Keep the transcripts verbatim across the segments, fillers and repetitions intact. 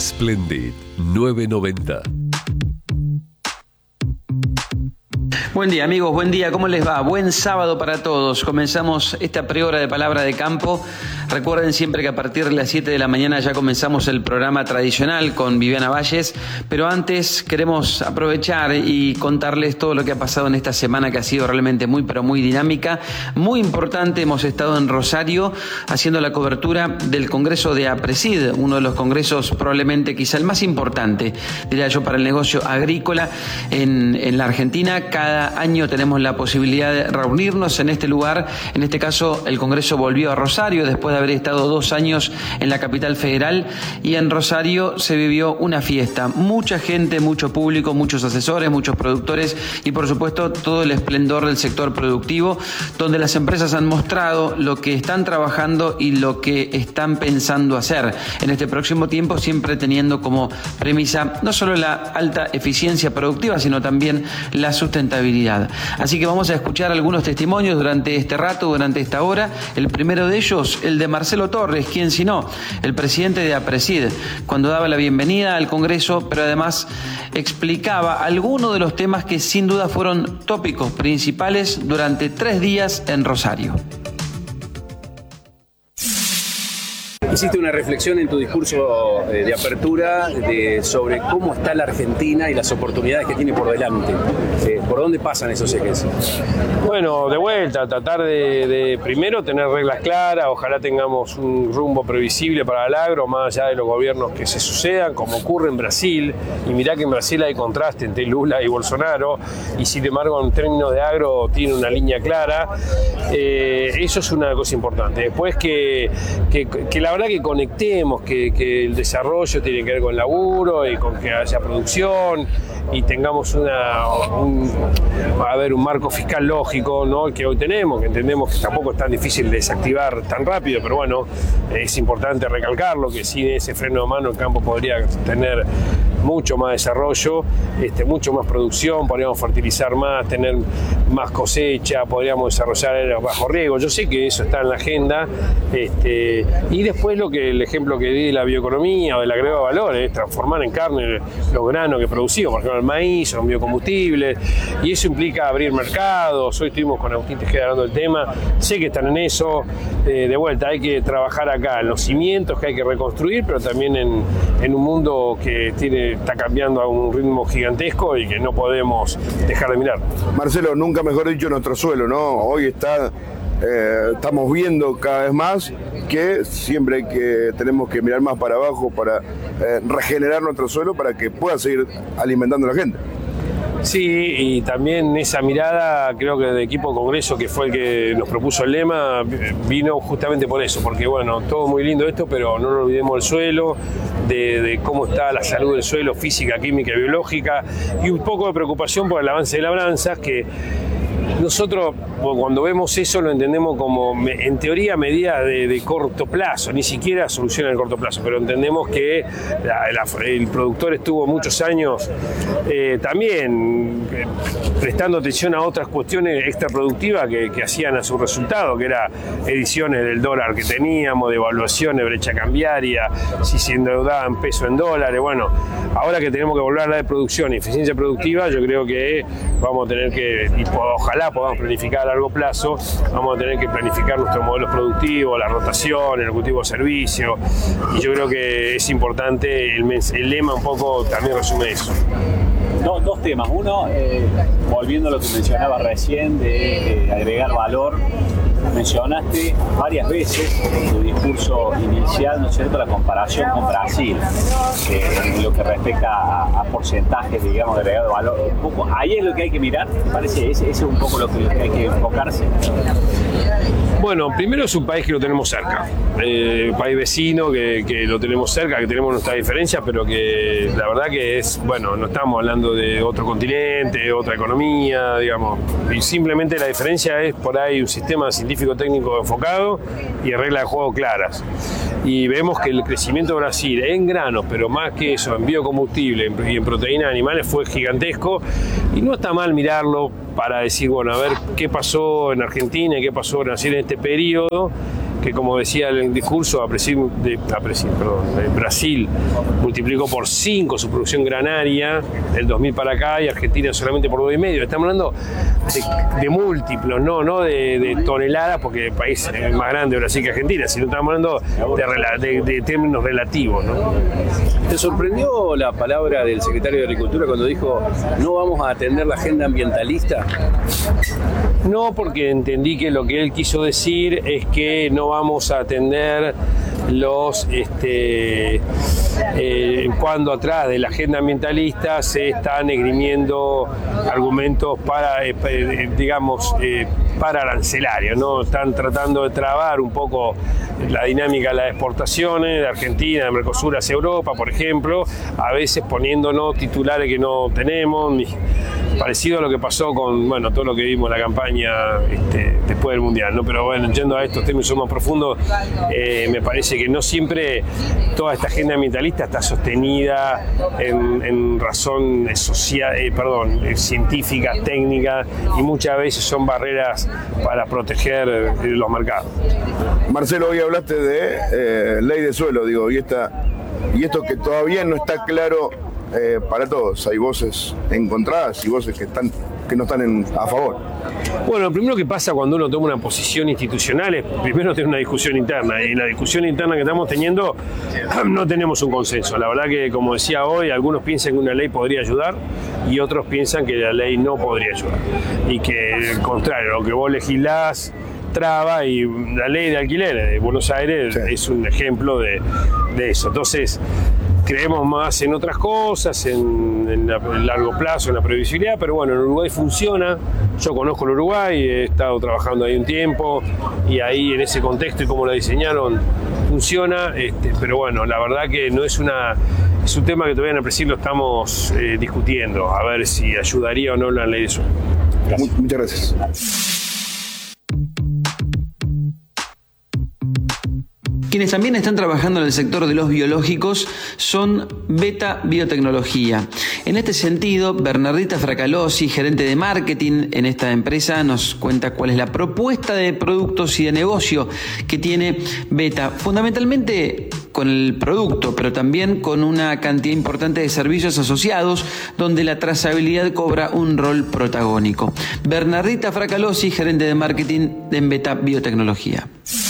Splendid nueve noventa. Buen día, amigos, buen día, ¿cómo les va? Buen sábado para todos. Comenzamos esta prehora de Palabra de Campo. Recuerden siempre que a partir de las siete de la mañana ya comenzamos el programa tradicional con Viviana Valles, pero antes queremos aprovechar y contarles todo lo que ha pasado en esta semana, que ha sido realmente muy, pero muy dinámica, muy importante. Hemos estado en Rosario haciendo la cobertura del Congreso de APRESID, uno de los congresos probablemente quizá el más importante, diría yo, para el negocio agrícola en, en la Argentina. Cada año tenemos la posibilidad de reunirnos en este lugar. En este caso, el Congreso volvió a Rosario después de haber estado dos años en la capital federal, y en Rosario se vivió una fiesta. Mucha gente, mucho público, muchos asesores, muchos productores y, por supuesto, todo el esplendor del sector productivo, donde las empresas han mostrado lo que están trabajando y lo que están pensando hacer en este próximo tiempo, siempre teniendo como premisa no solo la alta eficiencia productiva, sino también la sustentabilidad. Así que vamos a escuchar algunos testimonios durante este rato, durante esta hora. El primero de ellos, el de Marcelo Torres, quien si no, el presidente de APRESID, cuando daba la bienvenida al Congreso, pero además explicaba algunos de los temas que sin duda fueron tópicos principales durante tres días en Rosario. Hiciste una reflexión en tu discurso de apertura de, sobre cómo está la Argentina y las oportunidades que tiene por delante. Eh, ¿Por dónde pasan esos ejes? Bueno, de vuelta, tratar de, de primero tener reglas claras, ojalá tengamos un rumbo previsible para el agro, más allá de los gobiernos que se sucedan, como ocurre en Brasil. Y mirá que en Brasil hay contraste entre Lula y Bolsonaro, y sin embargo en términos de agro tiene una línea clara. Eh, eso es una cosa importante. Después que, que, que la verdad que conectemos, que, que el desarrollo tiene que ver con laburo y con que haya producción y tengamos una, un, a ver, un marco fiscal lógico, ¿no?, que hoy tenemos, que entendemos que tampoco es tan difícil de desactivar tan rápido, pero bueno, es importante recalcarlo, que sin ese freno de mano el campo podría tener mucho más desarrollo, este, mucho más producción, podríamos fertilizar más, tener más cosecha, podríamos desarrollar bajo riego. Yo sé que eso está en la agenda, este, y después lo que el ejemplo que di de la bioeconomía o del agregado de valor es transformar en carne los granos que producimos, por ejemplo el maíz, son biocombustibles, y eso implica abrir mercados. Hoy estuvimos con Agustín Tejeda hablando del tema, sé que están en eso. Eh, de vuelta, hay que trabajar acá en los cimientos que hay que reconstruir, pero también en, en un mundo que tiene está cambiando a un ritmo gigantesco y que no podemos dejar de mirar. Marcelo, nunca mejor dicho, nuestro suelo, ¿no? Hoy está, eh, estamos viendo cada vez más que siempre hay que, tenemos que mirar más para abajo para eh, regenerar nuestro suelo para que pueda seguir alimentando a la gente. Sí, y también esa mirada, creo que del equipo Congreso, que fue el que nos propuso el lema, vino justamente por eso, porque bueno, todo muy lindo esto, pero no nos olvidemos del suelo, de, de cómo está la salud del suelo, física, química y biológica, y un poco de preocupación por el avance de labranzas, que nosotros cuando vemos eso lo entendemos como, en teoría, medidas de, de corto plazo, ni siquiera solución en corto plazo, pero entendemos que la, la, el productor estuvo muchos años eh, también eh, prestando atención a otras cuestiones extraproductivas que, que hacían a su resultado, que era ediciones del dólar que teníamos, devaluaciones, brecha cambiaria, si se endeudaban peso en dólares. Bueno, ahora que tenemos que volver a la de producción y eficiencia productiva, yo creo que vamos a tener que, y ojalá podamos planificar a largo plazo, vamos a tener que planificar nuestros modelos productivos, la rotación, el cultivo de servicio, y yo creo que es importante, el, el lema un poco también resume eso. No, dos temas. Uno, eh, volviendo a lo que mencionaba recién de, de agregar valor, mencionaste varias veces en tu discurso inicial, ¿no es cierto?, la comparación con Brasil, que en lo que respecta a, a porcentajes, digamos, de agregado valor. Un poco, ahí es lo que hay que mirar, me parece, ese, ese es un poco lo que hay que enfocarse. Bueno, primero es un país que lo tenemos cerca, eh, un país vecino que, que lo tenemos cerca, que tenemos nuestras diferencias, pero que la verdad que es, bueno, no estamos hablando de otro continente, otra economía, digamos, y simplemente la diferencia es por ahí un sistema científico-técnico enfocado y reglas de juego claras. Y vemos que el crecimiento de Brasil en granos, pero más que eso, en biocombustible y en proteínas animales fue gigantesco, y no está mal mirarlo para decir, bueno, a ver qué pasó en Argentina y qué pasó en Brasil en este periodo, que como decía el discurso, a Brasil, de, a Brasil, perdón, Brasil multiplicó por cinco su producción granaria del dos mil para acá y Argentina solamente por dos y medio. Estamos hablando de, de múltiplos, no, no de, de toneladas, porque el país es más grande Brasil que Argentina, sino estamos hablando de, de, de términos relativos, ¿no? ¿Te sorprendió la palabra del secretario de Agricultura cuando dijo no vamos a atender la agenda ambientalista? No, porque entendí que lo que él quiso decir es que no vamos a atender los este eh, cuando atrás de la agenda ambientalista se están esgrimiendo argumentos para eh, digamos eh, para arancelarios, ¿no? Están tratando de trabar un poco la dinámica de las exportaciones de Argentina, de Mercosur hacia Europa, por ejemplo, a veces poniéndonos titulares que no tenemos, parecido a lo que pasó con, bueno, todo lo que vimos en la campaña este, después del Mundial, ¿no? Pero bueno, yendo a estos temas más profundos, eh, me parece que no siempre toda esta agenda ambientalista está sostenida en, en razón social, eh, perdón, eh, científica, técnica, y muchas veces son barreras para proteger eh, los mercados. Marcelo, hoy hablaste de eh, ley de suelo, digo, y esta y esto que todavía no está claro eh, para todos. Hay voces encontradas y voces que están que no están en, a favor. Bueno, lo primero que pasa cuando uno toma una posición institucional es primero tener una discusión interna, y en la discusión interna que estamos teniendo no tenemos un consenso. La verdad que, como decía hoy, algunos piensan que una ley podría ayudar y otros piensan que la ley no podría ayudar, y que al contrario, lo que vos legislás traba, y la ley de alquileres de Buenos Aires sí. es un ejemplo de, de eso. Entonces creemos más en otras cosas, en, en, la, en largo plazo, en la previsibilidad, pero bueno, en Uruguay funciona. Yo conozco el Uruguay, he estado trabajando ahí un tiempo, y ahí en ese contexto y cómo la diseñaron funciona, este, pero bueno, la verdad que no es una es un tema que todavía en el presidio lo estamos eh, discutiendo, a ver si ayudaría o no la ley de suelo. Muchas gracias. Quienes también están trabajando en el sector de los biológicos son Beta Biotecnología. En este sentido, Bernardita Fracalosi, gerente de marketing en esta empresa, nos cuenta cuál es la propuesta de productos y de negocio que tiene Beta, fundamentalmente con el producto, pero también con una cantidad importante de servicios asociados donde la trazabilidad cobra un rol protagónico. Bernardita Fracalosi, gerente de marketing en Beta Biotecnología.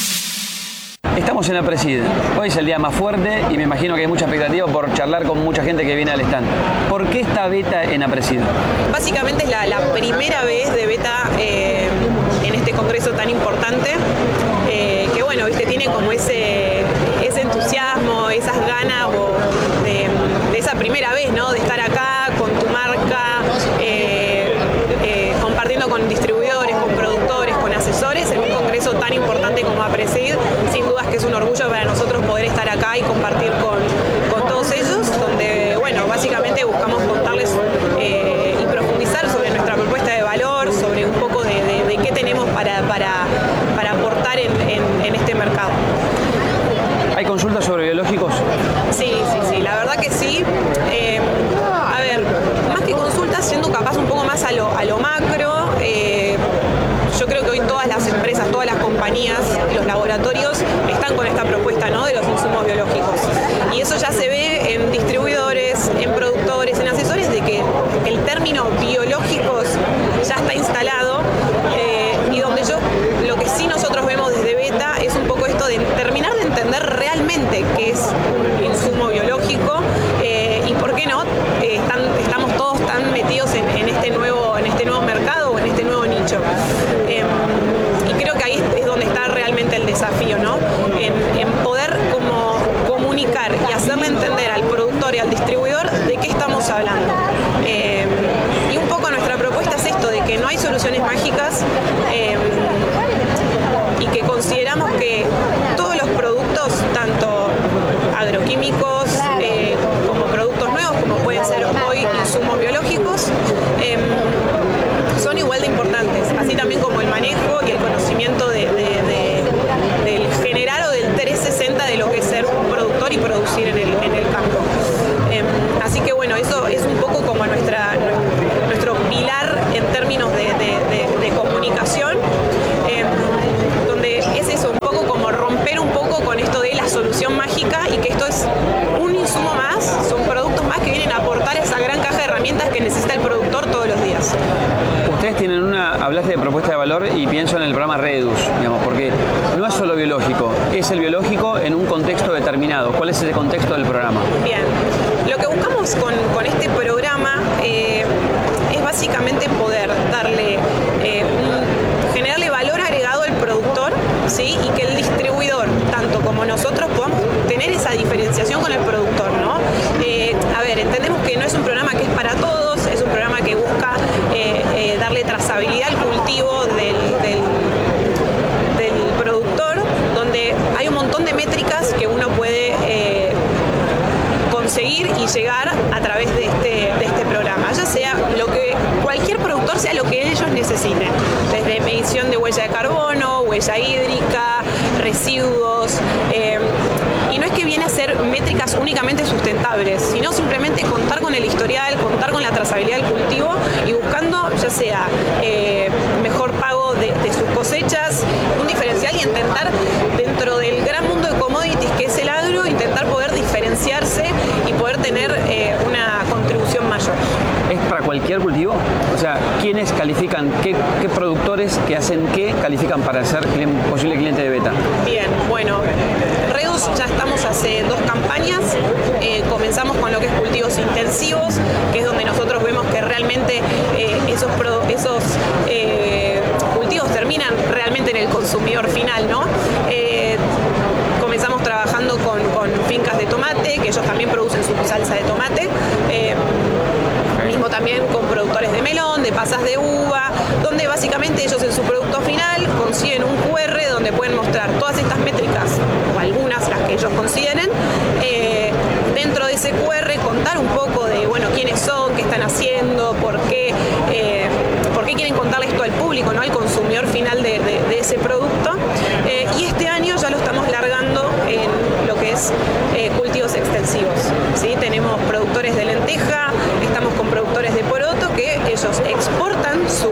Estamos en Apresid. Hoy es el día más fuerte y me imagino que hay mucha expectativa por charlar con mucha gente que viene al stand. ¿Por qué está Beta en Apresid? Básicamente es la, la primera vez de Beta eh, en este congreso tan importante, eh, que bueno, viste, tiene como ese, ese entusiasmo, esas ganas o de, de esa primera vez, ¿no? De estar acá con tu marca, eh, eh, compartiendo con distribuidores, con productores, con asesores en un congreso tan importante como Apresid. Sin dudas que es un orgullo para nosotros poder estar acá y compartir con, con todos ellos, donde, bueno, básicamente buscamos contarles eh, y profundizar sobre nuestra propuesta de valor, sobre un poco de, de, de qué tenemos para, para, para aportar en, en, en este mercado. ¿Hay consultas sobre biológicos? Sí, sí, sí, la verdad que sí. Eh, a ver, más que consultas, siendo capaz un poco más a lo, a lo macro, eh, yo creo que hoy todas las empresas, todas las compañías, los laboratorios están con esta propuesta, ¿no?, de los insumos biológicos. Y eso ya se ve en distribuidores, en productores, en asesores, de que el término biológicos ya está instalado, eh, y donde yo, lo que sí nosotros vemos desde Beta es un poco esto de terminar de entender realmente qué es un insumo biológico, eh, y por qué no, eh, están, estamos todos tan metidos en, en, este nuevo, en este nuevo mercado o en este nuevo nicho. Eh, y creo que ahí es donde está realmente el desafío, ¿no? En, en poder como comunicar y hacerle entender al productor y al distribuidor de qué estamos hablando. Eh, y un poco nuestra propuesta es esto, de que no hay soluciones mágicas, eh, y que consideramos que todos los productos, tanto agroquímicos eh, como productos nuevos, como pueden ser hoy insumos biológicos, eh, son igual de importantes, así también como el manejo y el conocimiento de, de, de, del generar o del trescientos sesenta de lo que es ser un productor y producir en el, en el campo. Eh, así que bueno, eso es un poco como nuestra, nuestro pilar en términos de, de, de, de comunicación, eh, donde es eso, un poco como romper poción mágica y que esto es un insumo más, son productos más que vienen a aportar esa gran caja de herramientas que necesita el productor todos los días. Ustedes tienen una, hablaste de propuesta de valor y pienso en el programa Redus, digamos, porque no es solo biológico, es el biológico en un contexto determinado. ¿Cuál es ese contexto del programa? Bien, lo que buscamos con, con este programa eh, es básicamente poder darle, eh, un, generarle valor agregado al productor, ¿sí? Y que el distribuidor, tanto como nosotros, podamos tener esa diferenciación con el productor, ¿no? Eh, a ver, entendemos que no es un programa que es para todos, es un programa que busca eh, eh, darle trazabilidad al cultivo del, del, del productor, donde hay un montón de métricas que uno puede eh, conseguir y llegar a través de este, de este programa, ya sea lo que cualquier productor sea lo que ellos necesiten, desde medición de huella de carbono, huella hídrica, residuos, eh, y no es que viene a ser métricas únicamente sustentables, sino simplemente contar con el historial, contar con la trazabilidad del cultivo y buscando ya sea eh, mejor pago de, de sus cosechas, un diferencial y intentar dentro del gran mundo de commodities que es el agro, intentar poder diferenciarse y poder tener eh, una contribución mayor. ¿Es para cualquier cultivo? O sea, ¿quiénes califican, qué, qué productores que hacen qué califican para ser cliente, posible cliente de Beta? Bien, bueno, Redus ya estamos hace dos campañas, eh, comenzamos con lo que es cultivos intensivos, que es donde nosotros vemos que realmente eh, esos, pro, esos eh, cultivos terminan realmente en el consumidor final, ¿no? Eh, comenzamos trabajando con, con fincas de tomate, que ellos también producen su salsa de tomate, eh, mismo también con productores de melón, de pasas de uva, donde básicamente ellos en su producto final consiguen un cu erre donde pueden mostrar todas estas métricas, o algunas, las que ellos consideren, eh, dentro de ese cu erre contar un poco de, bueno, quiénes son, qué están haciendo, por qué, eh, por qué quieren contarle esto al público, ¿no? Al consumidor final de, de, de ese producto. Eh, y este año ya lo estamos largando en lo que es eh, cultivos extensivos, ¿sí? Tenemos productores de lenteja, estamos con productores de poroto que ellos exportan su,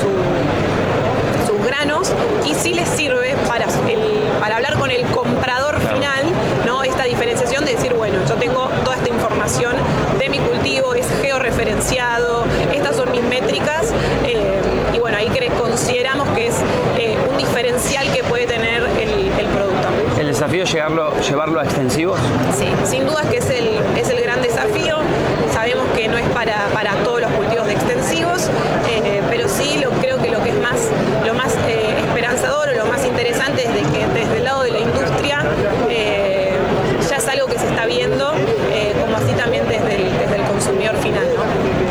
su, sus granos y sí les sirve para, el, para hablar con el comprador final, ¿no? Esta diferenciación de decir, bueno, yo tengo toda esta información de mi cultivo, es georreferenciado, estas son mis métricas, eh, y bueno, ahí consideramos que es eh, un diferencial que puede tener el, el producto. ¿El desafío es llevarlo, llevarlo a extensivos? Sí, sin duda que es el, es el gran desafío. Sabemos que no es para, para todos los cultivos de extensivos, eh, pero sí lo, creo que lo que es más, lo más eh, esperanzador o lo más interesante es de que desde el lado de la industria eh, ya es algo que se está viendo, eh, como así también desde el, desde el consumidor final, ¿no?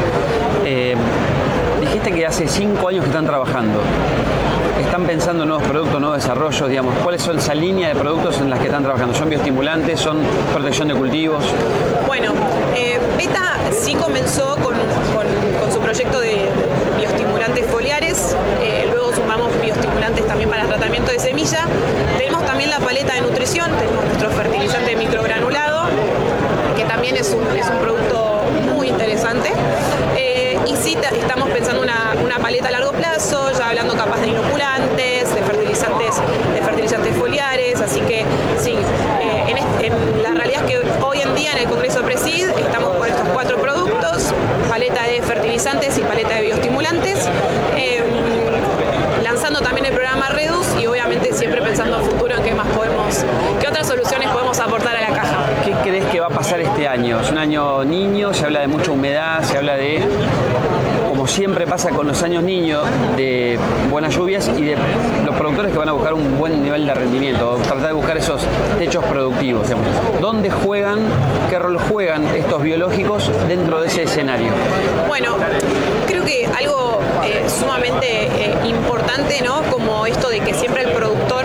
Eh, dijiste que hace cinco años que están trabajando. ¿Están pensando en nuevos productos, nuevos desarrollos? Digamos, ¿cuáles son esa línea de productos en las que están trabajando? ¿Son bioestimulantes? ¿Son protección de cultivos? Bueno, eh, Beta sí comenzó con, con, con su proyecto de bioestimulantes foliares, eh, luego sumamos bioestimulantes también para tratamiento de semilla. Tenemos también la paleta de nutrición, tenemos nuestro fertilizante microgranulado, que también es un, es un producto muy interesante. Eh, y sí estamos pensando una, una paleta a largo plazo, ya hablando capaz de inoculantes, de fertilizantes, de fertilizantes foliares, así que sí, eh, en, este, en la realidad es que hoy en día en el Congreso Presid estamos con estos cuatro productos, paleta de fertilizantes y paleta de bioestimulantes, eh, lanzando también el programa Redus y obviamente siempre pensando a futuro en qué más podemos, qué otras soluciones podemos aportar a la caja. ¿Qué crees que va a pasar este año? Es un año niño, se habla de mucha humedad, se habla de, como siempre pasa con los años niños, de buenas lluvias y de los productores que van a buscar un buen nivel de rendimiento, tratar de buscar esos techos productivos. Digamos. ¿Dónde juegan, qué rol juegan estos biológicos dentro de ese escenario? Bueno, creo que algo eh, sumamente eh, importante, ¿no? Como esto de que siempre el productor,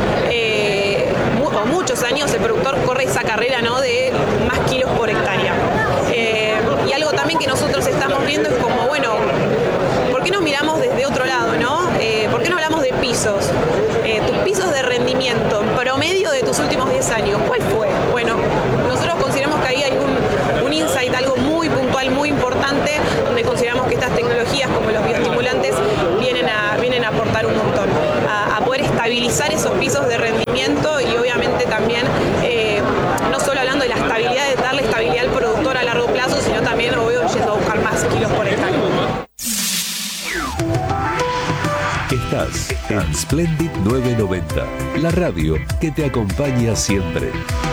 eh, o muchos años el productor corre esa carrera, ¿no? De más kilos por hectárea. Eh, y algo también que nosotros estamos viendo es como, bueno, ¿por qué no miramos desde otro lado, no? Eh, ¿Por qué no hablamos de pisos? Eh, tus pisos de rendimiento en promedio de tus últimos diez años, ¿cuál fue? Bueno, nosotros consideramos que ahí hay un, un insight, algo muy puntual, muy importante, donde consideramos que estas tecnologías como los bioestimulantes vienen a, vienen a aportar un montón, a, a poder estabilizar esos pisos de rendimiento y obviamente también eh, En Splendid nueve noventa, la radio que te acompaña siempre.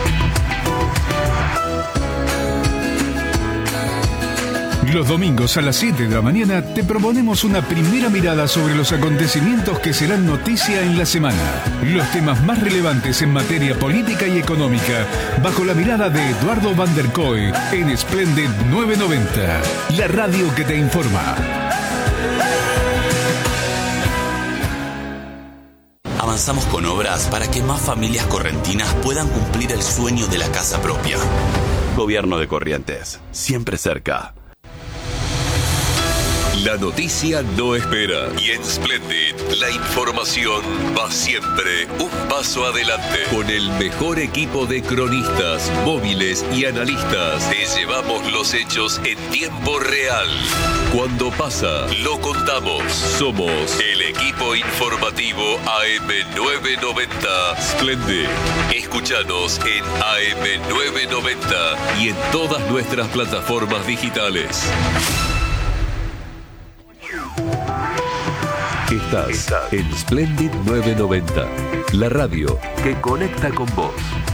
Los domingos a las siete de la mañana te proponemos una primera mirada sobre los acontecimientos que serán noticia en la semana. Los temas más relevantes en materia política y económica, bajo la mirada de Eduardo Van der Kooi en Splendid nueve noventa, la radio que te informa. Avanzamos con obras para que más familias correntinas puedan cumplir el sueño de la casa propia. Gobierno de Corrientes, siempre cerca. La noticia no espera y en Splendid la información va siempre un paso adelante. Con el mejor equipo de cronistas, móviles y analistas te llevamos los hechos en tiempo real. Cuando pasa, lo contamos. Somos el equipo informativo A M nueve noventa Splendid. Escúchanos en A M nueve noventa y en todas nuestras plataformas digitales. Estás en Splendid nueve noventa, la radio que conecta con vos.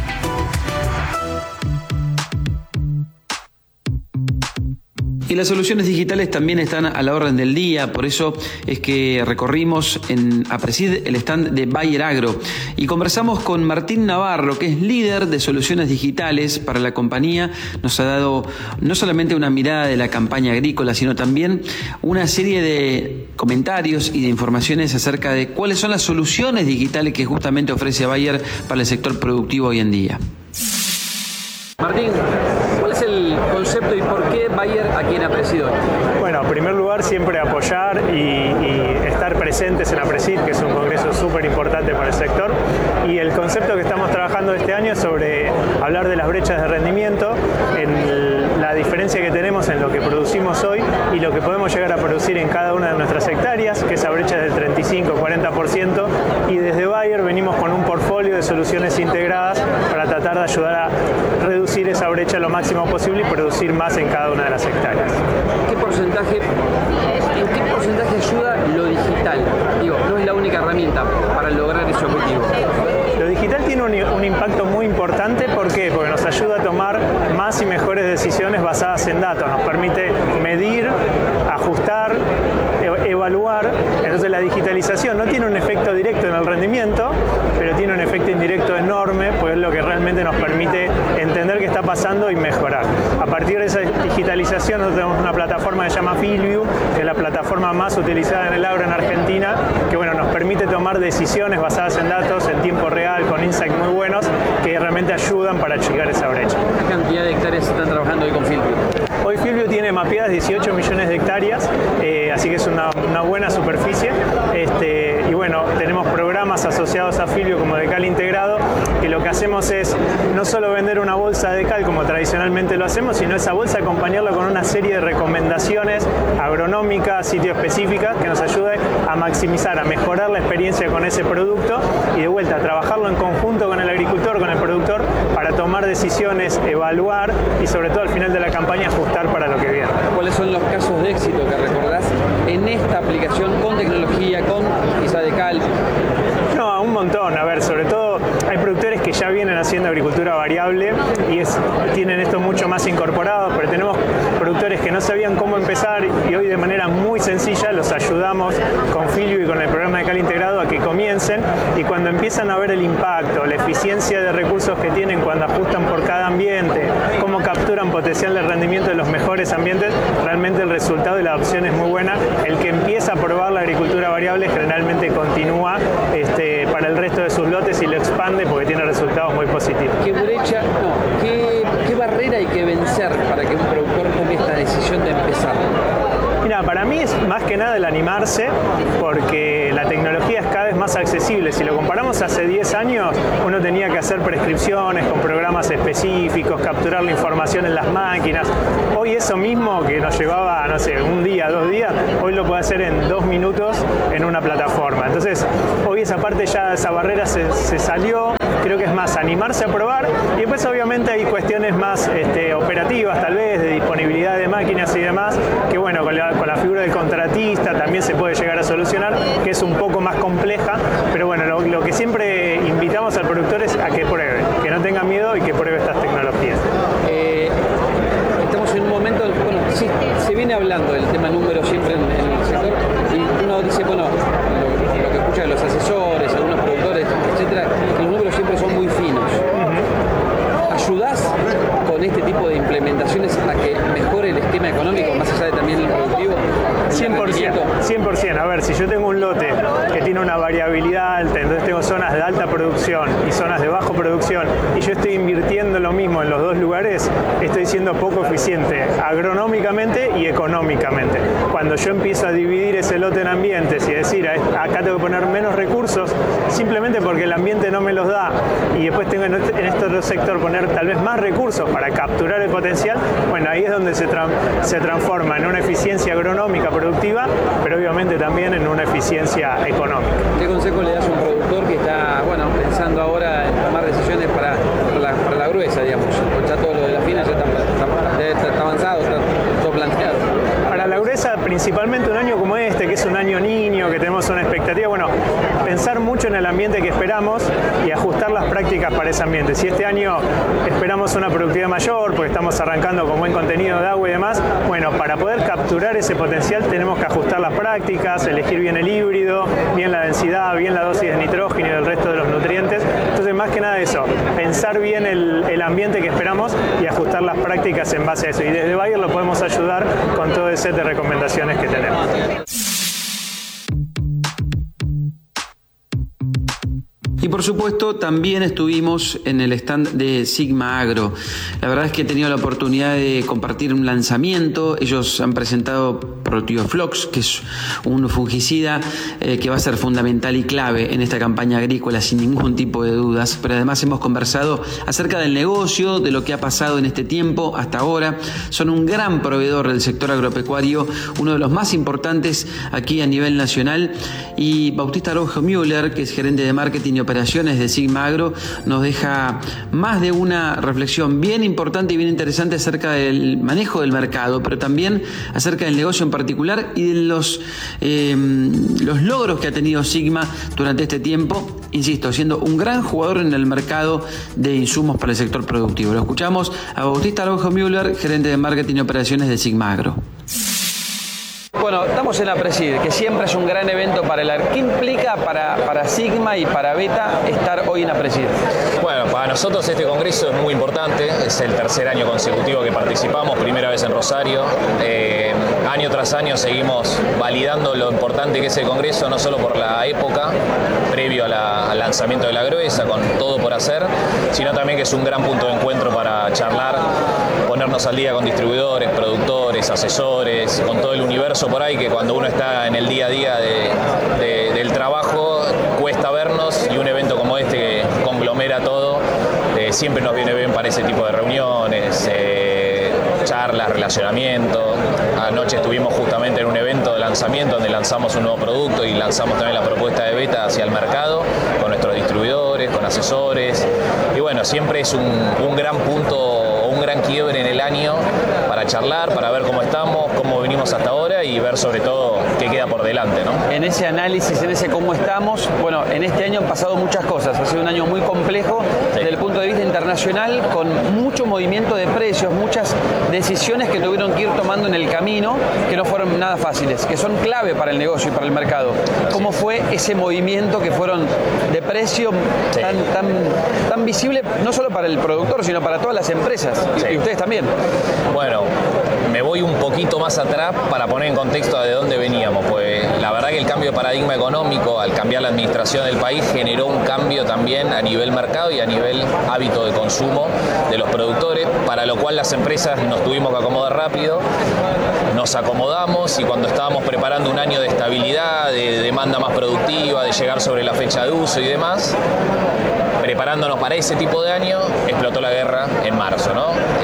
Y las soluciones digitales también están a la orden del día, por eso es que recorrimos en Apresid el stand de Bayer Agro y conversamos con Martín Navarro, que es líder de soluciones digitales para la compañía. Nos ha dado no solamente una mirada de la campaña agrícola, sino también una serie de comentarios y de informaciones acerca de cuáles son las soluciones digitales que justamente ofrece Bayer para el sector productivo hoy en día. Martín, ¿cuál es el concepto y por qué Bayer aquí en Apresid hoy? Bueno, en primer lugar, siempre apoyar y, y estar presentes en Apresid, que es un congreso súper importante para el sector. Y el concepto que estamos trabajando este año es sobre hablar de las brechas de rendimiento, en la diferencia que tenemos en lo que producimos hoy y lo que podemos llegar a producir en cada una de nuestras hectáreas, que esa brecha es del treinta y cinco a cuarenta por ciento. Y desde Bayer venimos con un portfolio de soluciones integradas para tratar de ayudar a reducir esa brecha lo máximo posible y producir más en cada una de las hectáreas. ¿Qué porcentaje, ¿En qué porcentaje ayuda lo digital? Digo, no es la única herramienta para lograr ese objetivo. Lo digital tiene un, un impacto muy importante. ¿Por qué? Porque nos ayuda a tomar más y mejores decisiones basadas en datos. Nos permite medir, ajustar, e- evaluar. Entonces la digitalización no tiene un efecto directo en el rendimiento, pero tiene un efecto indirecto enorme, pues es lo que realmente nos permite entender qué está pasando y mejorar. A partir de esa digitalización nosotros tenemos una plataforma que se llama FieldView, que es la plataforma más utilizada en el agro en Argentina, que bueno, nos permite tomar decisiones basadas en datos en tiempo real, con insights muy buenos, que realmente ayudan para achicar esa brecha. ¿Qué cantidad de hectáreas están trabajando hoy con FieldView? Hoy FieldView tiene mapeadas dieciocho millones de hectáreas, eh, así que es una, una buena superficie. Este, y bueno, tenemos programas asociados a FieldView como de cal integrado, que lo que hacemos es no solo vender una bolsa de cal como tradicionalmente lo hacemos, sino esa bolsa acompañarla con una serie de recomendaciones agronómicas, sitio específicas, que nos ayude a maximizar, a mejorar la experiencia con ese producto y de vuelta a trabajarlo en conjunto con el agricultor, con el productor, para tomar decisiones, evaluar y sobre todo al final de la campaña ajustar para lo que viene. ¿Cuáles son los casos de éxito que recordás en esta aplicación con tecnología, con quizá de cal? No, un montón. A ver, sobre todo hay productores que ya vienen haciendo agricultura variable y es, tienen esto mucho más incorporado, pero tenemos productores que no sabían cómo empezar y hoy de manera muy sencilla los ayudamos con FieldView y con el programa de cal integrado a que comiencen, y cuando empiezan a ver el impacto, la eficiencia de recursos que tienen cuando ajustan por cada ambiente, cómo capturan potencial de rendimiento de los mejores ambientes, realmente el resultado y la adopción es muy buena. El que empieza a probar la agricultura variable generalmente continúa este, para el resto de sus lotes y lo expande porque tiene resultados muy positivos. ¿Qué brecha, no, qué, qué barrera hay que vencer para que un productor tome esta decisión de empezar? Mira, para mí es más que nada el animarse, porque la tecnología es cada vez más accesible. Si lo comparamos hace diez años, uno tenía que hacer prescripciones con programas específicos, capturar la información en las máquinas. Hoy eso mismo que nos llevaba, no sé, un día, dos días, hoy lo puede hacer en dos minutos en una plataforma. Entonces, hoy esa parte ya, esa barrera se, se salió. creo que es más animarse a probar, y después obviamente hay cuestiones más este, operativas tal vez, de disponibilidad de máquinas y demás, que bueno, con la, con la figura del contratista también se puede llegar a solucionar, que es un poco más compleja, pero bueno, lo, lo que siempre invitamos al productor es a que pruebe, que no tenga miedo y que pruebe estas tecnologías. Eh, estamos en un momento, bueno, sí, se viene hablando del tema número siempre en, en el sector, y uno dice, bueno, lo, lo que escucha de los asesores, algunos productores, etcétera, que los números siempre son muy finos. Uh-huh. ¿Ayudás con este tipo de implementaciones a que mejore el esquema económico, más allá de también el productivo? cien por ciento, cien por ciento. A ver, si yo tengo un lote que tiene una variabilidad alta, entonces tengo zonas de alta producción y zonas de bajo producción, y yo estoy invirtiendo lo mismo en los dos lugares, estoy siendo poco eficiente agronómicamente y económicamente. Cuando yo empiezo a dividir ese lote en ambientes y decir, acá tengo que poner menos recursos, simplemente porque el ambiente no me los da, y después tengo en este, en este otro sector poner tal vez más recursos para capturar el potencial, bueno, ahí es donde se, tra se transforma en una eficiencia agronómica productiva, pero obviamente también en una eficiencia económica. ¿Qué consejo le das a un productor que está, bueno, pensando ahora en tomar decisiones para, para, la, para la gruesa, digamos? Ya todo lo de la fina ya está, está, está, está avanzado, está todo planteado. Para la gruesa, principalmente un año como este, que es un año niño, que tenemos una expectativa, bueno, pensar mucho en el ambiente que esperamos y ajustar las prácticas para ese ambiente. Si este año esperamos una productividad mayor, porque estamos arrancando con buen contenido de agua y demás, bueno, para poder capturar ese potencial tenemos que ajustar las prácticas, elegir bien el híbrido, bien la densidad, bien la dosis de nitrógeno y del resto de los nutrientes. Entonces, más que nada eso, pensar bien el, el ambiente que esperamos y ajustar las prácticas en base a eso. Y desde Bayer lo podemos ayudar con todo ese set de recomendaciones que tenemos. Y por supuesto también estuvimos en el stand de Sigma Agro. La verdad es que he tenido la oportunidad de compartir un lanzamiento. Ellos han presentado Proteoflox, que es un fungicida eh, que va a ser fundamental y clave en esta campaña agrícola sin ningún tipo de dudas. Pero además hemos conversado acerca del negocio, de lo que ha pasado en este tiempo hasta ahora. Son un gran proveedor del sector agropecuario, uno de los más importantes aquí a nivel nacional. Y Bautista Araujo Müller, que es gerente de marketing y operaciones de Sigma Agro, nos deja más de una reflexión bien importante y bien interesante acerca del manejo del mercado, pero también acerca del negocio en particular y de los, eh, los logros que ha tenido Sigma durante este tiempo, insisto, siendo un gran jugador en el mercado de insumos para el sector productivo. Lo escuchamos a Bautista Araujo Müller, gerente de marketing y operaciones de Sigma Agro. Bueno, estamos en la Presid, que siempre es un gran evento para el A R. ¿Qué implica para, para Sigma y para Beta estar hoy en la Presid? Bueno, para nosotros este congreso es muy importante, es el tercer año consecutivo que participamos, primera vez en Rosario. Eh, año tras año seguimos validando lo importante que es el congreso, no solo por la época, previo a la, al lanzamiento de la gruesa, con todo por hacer, sino también que es un gran punto de encuentro para charlar, ponernos al día con distribuidores, productores, asesores, con todo el universo por ahí, que cuando uno está en el día a día de, de, del trabajo cuesta vernos, y un evento como este que conglomera todo, eh, siempre nos viene bien para ese tipo de reuniones, eh, charlas, relacionamiento. Anoche estuvimos justamente en un evento de lanzamiento donde lanzamos un nuevo producto y lanzamos también la propuesta de Beta hacia el mercado con nuestros distribuidores, con asesores, y bueno, siempre es un, un gran punto, un gran quiebre en el año para charlar, para ver cómo estamos, cómo venimos hasta ahora y ver sobre todo qué queda por delante, ¿no? En ese análisis, en ese cómo estamos, bueno, en este año han pasado muchas cosas, ha sido un año muy complejo sí. desde el punto de vista internacional, con mucho movimiento de precios, muchas decisiones que tuvieron que ir tomando en el camino, que no fueron nada fáciles, que son clave para el negocio y para el mercado. ¿Cómo fue ese movimiento que fueron de precio sí. tan, tan, tan visible, no solo para el productor, sino para todas las empresas? Sí. Y ustedes también. Bueno, me voy un poquito más atrás para poner en contexto de dónde veníamos, pues la verdad que el cambio de paradigma económico al cambiar la administración del país generó un cambio también a nivel mercado y a nivel hábito de consumo de los productores, para lo cual las empresas nos tuvimos que acomodar rápido, nos acomodamos, y cuando estábamos preparando un año de estabilidad, de demanda más productiva, de llegar sobre la fecha de uso y demás, preparándonos para ese tipo de año, explotó la guerra en marzo, ¿no? Eh, y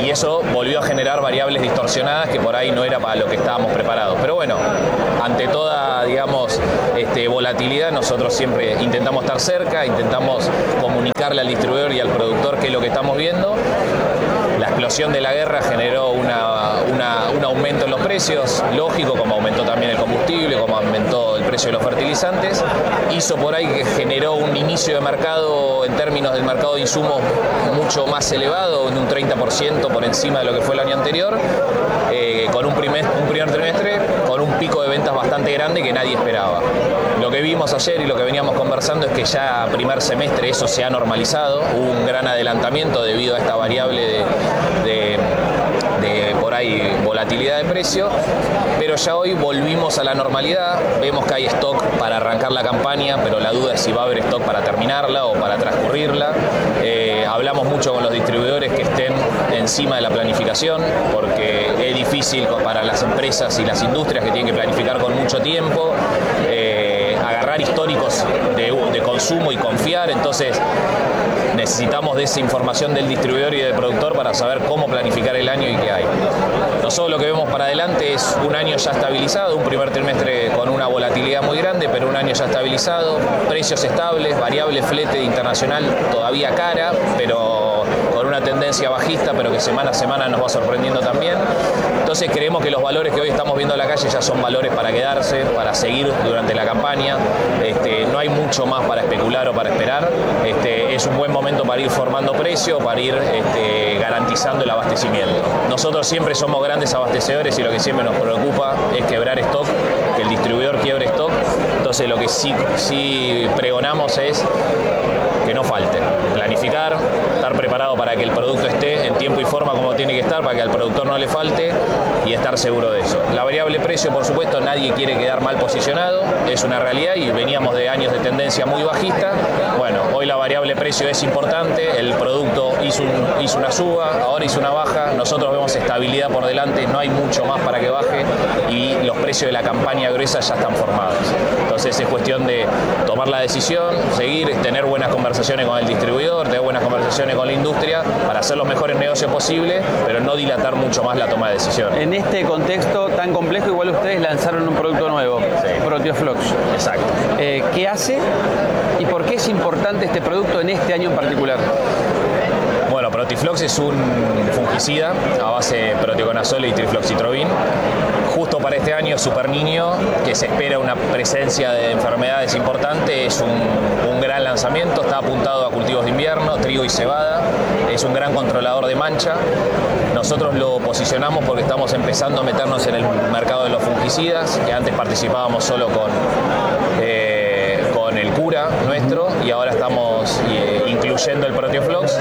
y eso volvió a generar variables distorsionadas que por ahí no era para lo que estábamos preparados. Pero bueno, ante toda, digamos, este, volatilidad, nosotros siempre intentamos estar cerca, intentamos comunicarle al distribuidor y al productor qué es lo que estamos viendo. La explosión de la guerra generó una, una, un aumento en los precios, lógico, como aumentó también el combustible, como aumentó el precio de los fertilizantes. Hizo por ahí que generó un inicio de mercado en términos del mercado de insumos mucho más elevado, en un treinta por ciento por encima de lo que fue el año anterior, eh, con un primer, un primer trimestre con un pico de ventas bastante grande que nadie esperaba. Lo que vimos ayer y lo que veníamos conversando es que ya a primer semestre eso se ha normalizado, hubo un gran adelantamiento debido a esta variable de, de, de por ahí volatilidad de precio, pero ya hoy volvimos a la normalidad, vemos que hay stock para arrancar la campaña, pero la duda es si va a haber stock para terminarla o para transcurrirla. Eh, hablamos mucho con los distribuidores que estén encima de la planificación, porque es difícil para las empresas y las industrias que tienen que planificar con mucho tiempo, eh, agarrar históricos de, de consumo y confiar, entonces necesitamos de esa información del distribuidor y del productor para saber cómo planificar el año y qué hay. Nosotros lo que vemos para adelante es un año ya estabilizado, un primer trimestre con una volatilidad muy grande, pero un año ya estabilizado, precios estables, variable flete internacional todavía cara, pero con una tendencia bajista, pero que semana a semana nos va sorprendiendo también. Entonces creemos que los valores que hoy estamos viendo en la calle ya son valores para quedarse, para seguir durante la campaña. Este, no hay mucho más para especular o para esperar. Este, es un buen momento para ir formando precio, para ir este, garantizando el abastecimiento. Nosotros siempre somos grandes abastecedores y lo que siempre nos preocupa es quebrar stock, que el distribuidor quiebre stock. Entonces lo que sí, sí pregonamos es que no falte, planificar, estar preparado para que el producto esté en tiempo y forma como tiene que estar, para que al productor no le falte y estar seguro de eso. La variable precio, por supuesto, nadie quiere quedar mal posicionado, es una realidad y veníamos de años de tendencia muy bajista. Bueno, hoy la variable precio es importante, el producto hizo, un, hizo una suba, ahora hizo una baja, nosotros vemos estabilidad por delante, no hay mucho más para que baje y los precios de la campaña gruesa ya están formados. Entonces es cuestión de tomar la decisión, seguir, tener buenas conversaciones con el distribuidor, tener buenas conversaciones con la industria para hacer los mejores negocios posibles, pero no dilatar mucho más la toma de decisiones. En este contexto tan complejo, igual ustedes lanzaron un producto nuevo, sí. Proteoflox. Exacto. Eh, ¿Qué hace y por qué es importante este producto en este año en particular? Bueno, Proteoflox es un fungicida a base de proteoconazole y trifloxitrovin. Justo para este año Super Niño, que se espera una presencia de enfermedades importante, es un, un gran lanzamiento, está apuntado a cultivos de invierno, trigo y cebada, es un gran controlador de mancha. Nosotros lo posicionamos porque estamos empezando a meternos en el mercado de los fungicidas, que antes participábamos solo con, eh, con el Cura nuestro y ahora estamos eh, incluyendo el Proteoflox.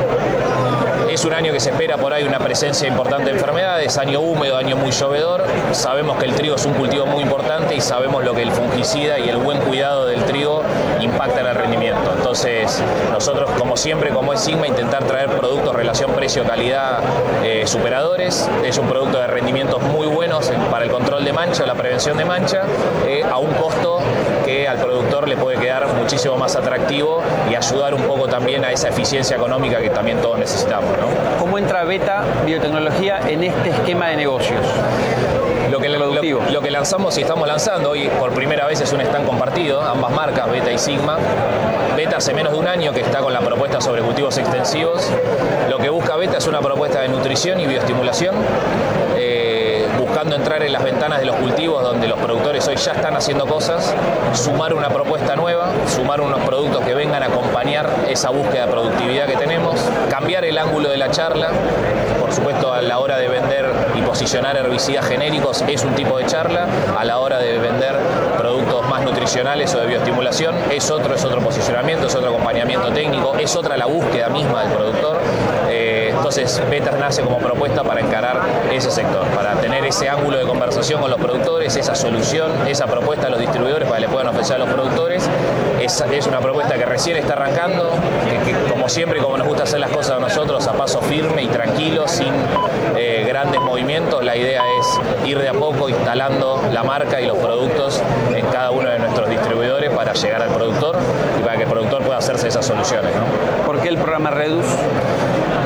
Es un año que se espera por ahí una presencia importante de enfermedades, año húmedo, año muy llovedor. Sabemos que el trigo es un cultivo muy importante y sabemos lo que el fungicida y el buen cuidado del trigo impacta en el rendimiento. Entonces, nosotros, como siempre, como es Sigma, intentar traer productos relación precio-calidad eh, superadores. Es un producto de rendimientos muy buenos para el control de mancha, la prevención de mancha, eh, a un costo que al productor le puede quedar muchísimo más atractivo y ayudar un poco también a esa eficiencia económica que también todos necesitamos, ¿no? ¿Cómo entra Beta Biotecnología en este esquema de negocios? Lo que, lo, lo que lanzamos y estamos lanzando hoy por primera vez es un stand compartido, ambas marcas, Beta y Sigma. Beta hace menos de un año que está con la propuesta sobre cultivos extensivos. Lo que busca Beta es una propuesta de nutrición y bioestimulación, eh, buscando entrar en las ventanas de los cultivos donde los productores hoy ya están haciendo cosas, sumar una propuesta nueva, sumar unos productos que vengan a acompañar esa búsqueda de productividad que tenemos, cambiar el ángulo de la charla. Por supuesto, a la hora de vender y posicionar herbicidas genéricos es un tipo de charla, a la hora de vender productos más nutricionales o de bioestimulación es otro, es otro posicionamiento, es otro acompañamiento técnico, es otra la búsqueda misma del productor. Eh, entonces, Beta nace como propuesta para encarar ese sector, para tener ese ángulo de conversación con los productores, esa solución, esa propuesta a los distribuidores para que le puedan ofrecer a los productores. Es, es una propuesta que recién está arrancando, que, que como siempre, como nos gusta hacer las cosas a nosotros, a paso firme y tranquilo, sin eh, grandes movimientos. La idea es ir de a poco instalando la marca y los productos en cada uno de nuestros distribuidores para llegar al productor y para que el productor pueda hacerse esas soluciones, ¿no? ¿Por qué el programa Redus? El programa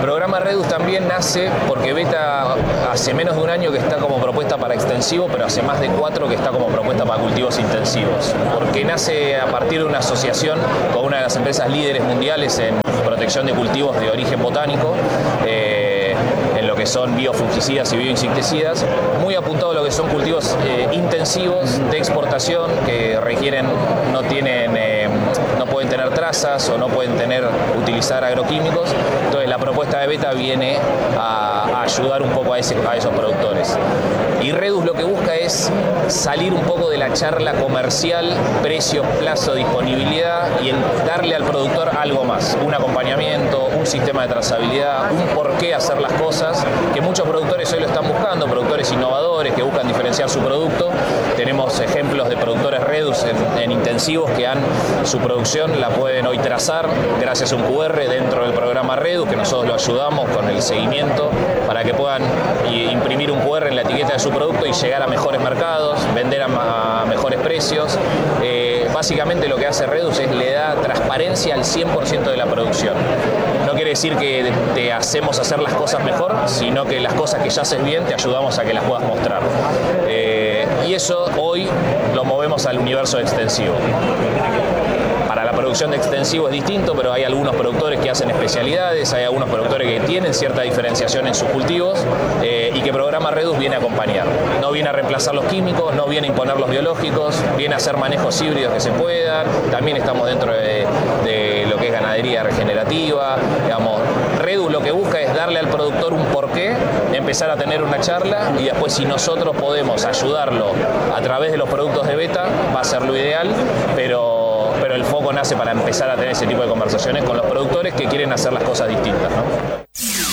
Redus también nace porque Beta hace menos de un año que está como propuesta para extensivo, pero hace más de cuatro que está como propuesta para cultivos intensivos. Porque nace a partir de una asociación con una de las empresas líderes mundiales en protección de cultivos de origen botánico, eh, en lo que son biofungicidas y bioinsecticidas, muy apuntado a lo que son cultivos eh, intensivos de exportación que requieren, no tienen, eh, no pueden tener trazas o no pueden tener, utilizar agroquímicos. Entonces la propuesta de Beta viene a, a ayudar un poco a, ese, a esos productores. Y Redus lo que busca es salir un poco de la charla comercial, precio, plazo, disponibilidad y en darle al productor algo más, un acompañamiento, un sistema de trazabilidad, un por qué hacer las cosas, que muchos productores hoy lo están buscando, productores innovadores que buscan diferenciar su producto. Tenemos ejemplos de productores Redus en, en intensivos que han su producción la pueden hoy trazar gracias a un Q R dentro del programa Redus, que nosotros lo ayudamos con el seguimiento para que puedan imprimir un Q R en la etiqueta de su producto y llegar a mejores mercados, vender a, a mejores precios. Eh, básicamente lo que hace Redus es le da transparencia al cien por ciento de la producción. No quiere decir que te hacemos hacer las cosas mejor, sino que las cosas que ya haces bien te ayudamos a que las puedas mostrar. Eh, y eso hoy lo movemos al universo extensivo. Para la producción de extensivo es distinto, pero hay algunos productores que hacen especialidades, hay algunos productores que tienen cierta diferenciación en sus cultivos eh, y que programa Redus viene a acompañar. No viene a reemplazar los químicos, no viene a imponer los biológicos, viene a hacer manejos híbridos que se puedan. También estamos dentro de, de lo que es ganadería regenerativa. Digamos, Redus lo que busca es darle al productor un porqué, empezar a tener una charla y después si nosotros podemos ayudarlo a través de los productos de Beta, va a ser lo ideal, pero pero el foco nace para empezar a tener ese tipo de conversaciones con los productores que quieren hacer las cosas distintas, ¿no?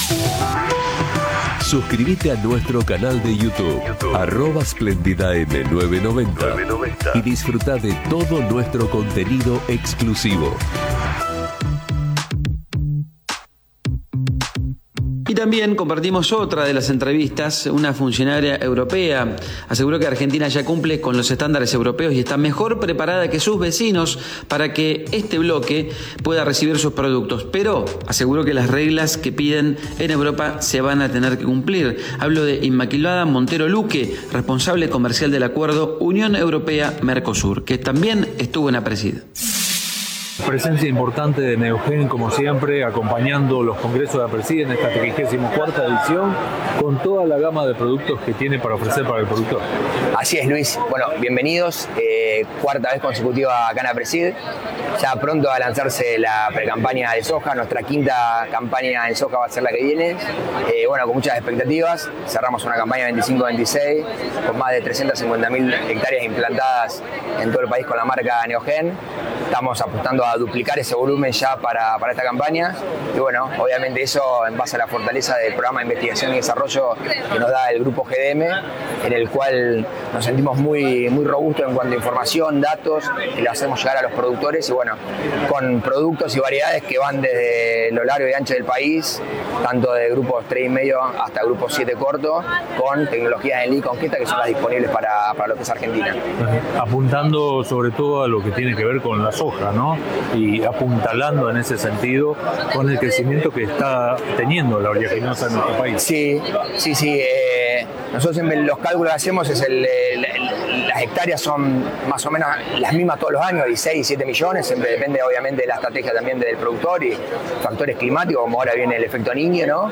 Suscríbete a nuestro canal de YouTube, YouTube. arroba Splendida M nueve noventa y disfruta de todo nuestro contenido exclusivo. Y también compartimos otra de las entrevistas. Una funcionaria europea aseguró que Argentina ya cumple con los estándares europeos y está mejor preparada que sus vecinos para que este bloque pueda recibir sus productos. Pero aseguró que las reglas que piden en Europa se van a tener que cumplir. Hablo de Inmaculada Montero Luque, responsable comercial del acuerdo Unión Europea-Mercosur, que también estuvo en APRESID. Presencia importante de Neuquén, como siempre, acompañando los congresos de APRESID en esta trigésima cuarta edición, con toda la gama de productos que tiene para ofrecer para el productor. Así es, Luis. Bueno, bienvenidos. Eh, cuarta vez consecutiva acá en APRESID. Ya pronto va a lanzarse la precampaña de soja. Nuestra quinta campaña en soja va a ser la que viene. Eh, bueno, con muchas expectativas. Cerramos una campaña veinticinco veintiséis con más de trescientas cincuenta mil hectáreas implantadas en todo el país con la marca Neogen. Estamos apostando a duplicar ese volumen ya para, para esta campaña y bueno, obviamente eso en base a la fortaleza del programa de investigación y desarrollo que nos da el grupo G D M, en el cual nos sentimos muy, muy robustos en cuanto a información, datos, que le hacemos llegar a los productores y bueno, con productos y variedades que van desde lo largo y ancho del país, tanto de grupos tres y medio hasta grupos siete cortos, con tecnologías en L I Conquista que son las disponibles para, para lo que es Argentina. Apuntando sobre todo a lo que tiene que ver con la soja, ¿no? Y apuntalando en ese sentido con el crecimiento que está teniendo la oleaginosa en nuestro país. Sí, sí, sí. Eh, nosotros siempre los cálculos que hacemos es el, el, el, las hectáreas son más o menos las mismas todos los años, dieciséis, diecisiete millones, siempre depende obviamente de la estrategia también del productor y factores climáticos, como ahora viene el efecto niño, ¿no?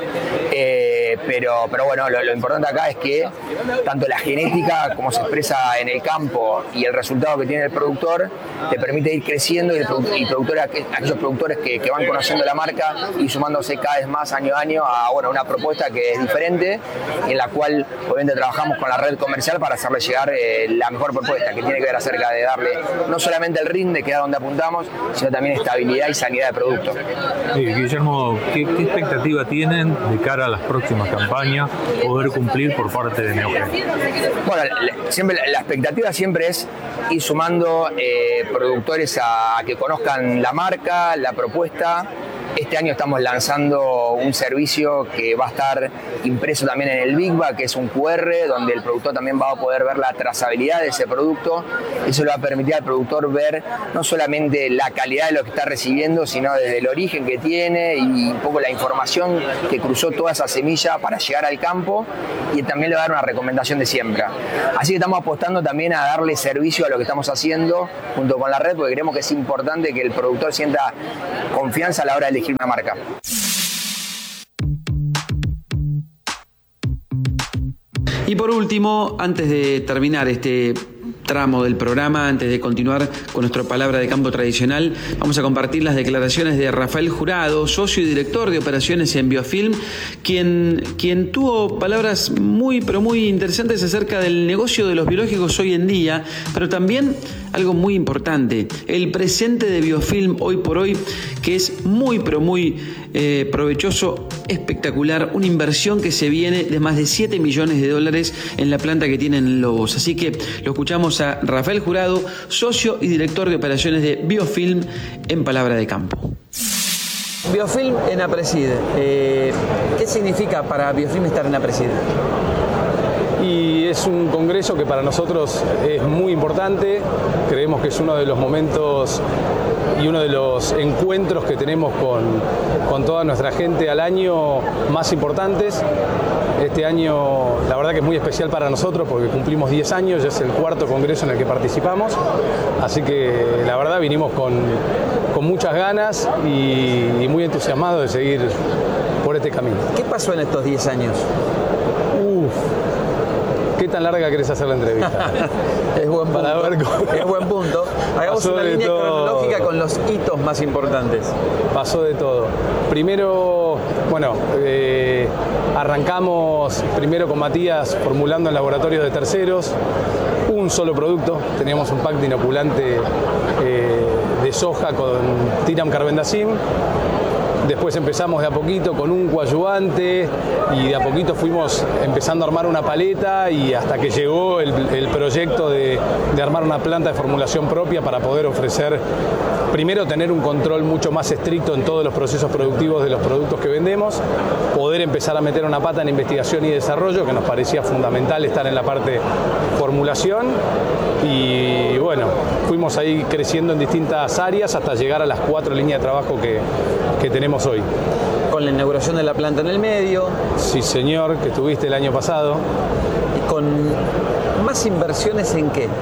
Eh, pero, pero bueno, lo, lo importante acá es que tanto la genética como se expresa en el campo y el resultado que tiene el productor te permite ir creciendo y, el, y productores, aquellos productores que, que van conociendo la marca y sumándose cada vez más año a año a bueno, una propuesta que es diferente en la cual obviamente trabajamos con la red comercial para hacerle llegar eh, la mejor propuesta que tiene que ver acerca de darle no solamente el rinde, que es a donde apuntamos, sino también estabilidad y sanidad de producto. Sí, Guillermo, ¿qué, ¿qué expectativa tienen de cara a las próximas campañas poder cumplir por parte de Neuquén? Bueno, siempre, la expectativa siempre es ir sumando eh, productores a, a que conozcan la marca, la propuesta. Este este año estamos lanzando un servicio que va a estar impreso también en el Big Bag, que es un Q R, donde el productor también va a poder ver la trazabilidad de ese producto. Eso le va a permitir al productor ver no solamente la calidad de lo que está recibiendo, sino desde el origen que tiene y un poco la información que cruzó toda esa semilla para llegar al campo, y también le va a dar una recomendación de siembra. Así que estamos apostando también a darle servicio a lo que estamos haciendo junto con la red, porque creemos que es importante que el productor sienta confianza a la hora de elegir una marca. Y por último, antes de terminar este tramo del programa, antes de continuar con nuestra palabra de campo tradicional, vamos a compartir las declaraciones de Rafael Jurado, socio y director de operaciones en Biofilm, quien, quien tuvo palabras muy, pero muy interesantes acerca del negocio de los biológicos hoy en día, pero también algo muy importante, el presente de Biofilm hoy por hoy, que es muy, pero muy eh, provechoso, espectacular, una inversión que se viene de más de siete millones de dólares en la planta que tienen en Lobos. Así que lo escuchamos a Rafael Jurado, socio y director de operaciones de Biofilm, en Palabra de Campo. Biofilm en APRESID, eh, ¿qué significa para Biofilm estar en APRESID? Y es un congreso que para nosotros es muy importante, creemos que es uno de los momentos y uno de los encuentros que tenemos con, con toda nuestra gente al año más importantes. Este año la verdad que es muy especial para nosotros porque cumplimos diez años, ya es el cuarto congreso en el que participamos, así que la verdad vinimos con, con muchas ganas y, y muy entusiasmados de seguir por este camino. ¿Qué pasó en estos diez años? Uf. ¿Qué tan larga querés hacer la entrevista? Es buen punto. Para ver cómo... Es buen punto. Hagamos una línea todo. cronológica con los hitos más importantes. Pasó de todo. Primero, bueno, eh, arrancamos primero con Matías formulando en laboratorios de terceros un solo producto. Teníamos un pack de inoculante eh, de soja con Tiram Carbendazim. Después empezamos de a poquito con un coadyuvante y de a poquito fuimos empezando a armar una paleta y hasta que llegó el, el proyecto de, de armar una planta de formulación propia para poder ofrecer, primero tener un control mucho más estricto en todos los procesos productivos de los productos que vendemos, poder empezar a meter una pata en investigación y desarrollo, que nos parecía fundamental estar en la parte formulación, y bueno, fuimos ahí creciendo en distintas áreas hasta llegar a las cuatro líneas de trabajo que, que tenemos hoy. Con la inauguración de la planta en el medio. Sí, señor, que tuviste el año pasado. ¿Y con más inversiones en qué?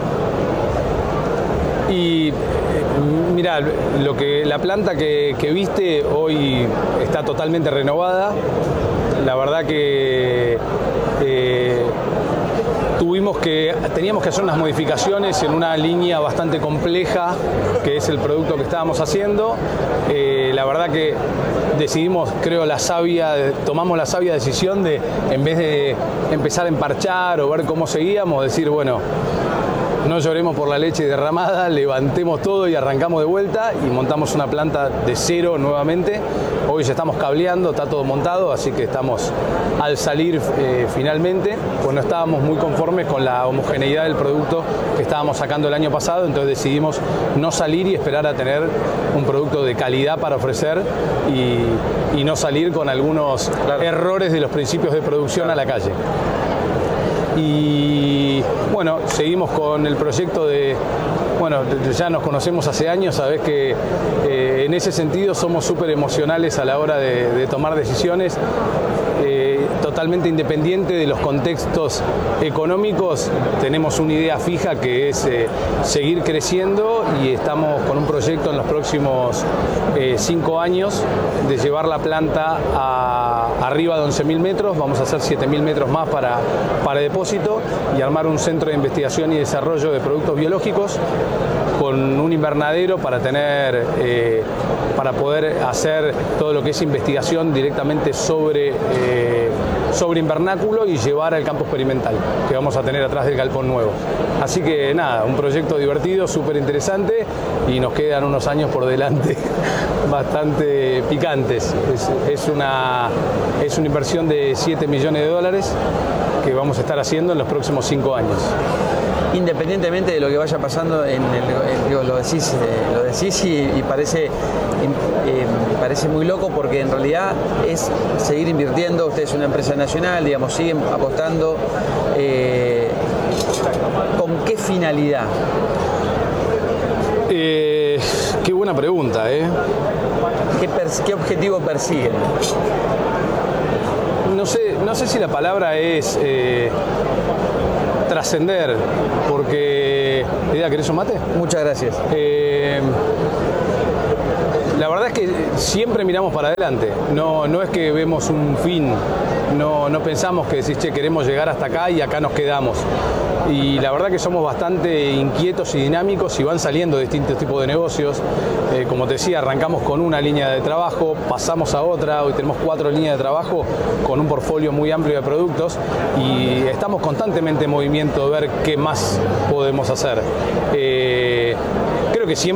Y mirá, lo que, la planta que, que viste hoy está totalmente renovada. La verdad que eh, tuvimos que, teníamos que hacer unas modificaciones en una línea bastante compleja, que es el producto que estábamos haciendo. Eh, la verdad que decidimos, creo, la sabia, tomamos la sabia decisión de, en vez de empezar a emparchar o ver cómo seguíamos, decir, bueno, no lloremos por la leche derramada, levantemos todo y arrancamos de vuelta y montamos una planta de cero nuevamente. Hoy ya estamos cableando, está todo montado, así que estamos al salir eh, finalmente, pues no estábamos muy conformes con la homogeneidad del producto que estábamos sacando el año pasado, entonces decidimos no salir y esperar a tener un producto de calidad para ofrecer y, y no salir con algunos claro. errores de los principios de producción claro. a la calle. Y bueno, seguimos con el proyecto de, bueno, ya nos conocemos hace años, sabés que eh, en ese sentido somos súper emocionales a la hora de, de tomar decisiones, eh, totalmente independiente de los contextos económicos. Tenemos una idea fija que es eh, seguir creciendo y estamos con un proyecto en los próximos eh, cinco años de llevar la planta a arriba de once mil metros, vamos a hacer siete mil metros más para, para depósito y armar un centro de investigación y desarrollo de productos biológicos con un invernadero para tener, eh, para poder hacer todo lo que es investigación directamente sobre, eh, sobre invernáculo y llevar al campo experimental que vamos a tener atrás del galpón nuevo. Así que nada, un proyecto divertido, súper interesante y nos quedan unos años por delante bastante picantes. Es, es, una, es una inversión de siete millones de dólares que vamos a estar haciendo en los próximos cinco años. independientemente de lo que vaya pasando, en el, en, digo, lo decís, eh, lo decís y, y parece, eh, parece muy loco porque en realidad es seguir invirtiendo. Usted es una empresa nacional, digamos, siguen apostando. Eh, ¿Con qué finalidad? Eh, qué buena pregunta, ¿eh? ¿Qué, qué objetivo persiguen? No sé, no sé si la palabra es eh, trascender, porque... ¿Idea, querés un mate? Muchas gracias. Eh, la verdad es que siempre miramos para adelante, no, no es que vemos un fin, no, no pensamos que decís, che, queremos llegar hasta acá y acá nos quedamos. Y la verdad que somos bastante inquietos y dinámicos y van saliendo distintos tipos de negocios. Eh, como te decía, arrancamos con una línea de trabajo, pasamos a otra, hoy tenemos cuatro líneas de trabajo con un portfolio muy amplio de productos y estamos constantemente en movimiento de ver qué más podemos hacer. Eh, creo que siempre